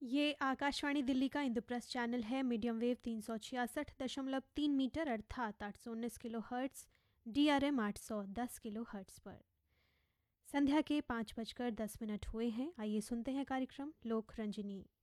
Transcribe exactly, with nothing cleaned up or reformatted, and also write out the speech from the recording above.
ये आकाशवाणी दिल्ली का इंद्रप्रस्थ चैनल है। मीडियम वेव तीन सौ छियासठ दशमलव तीन मीटर अर्थात आठ सौ उन्नीस kilo hertz, D R M आठ सौ दस किलो हर्ट्स पर। संध्या के पाँच बजकर दस मिनट हुए हैं। आइए सुनते हैं कार्यक्रम लोक रंजनी।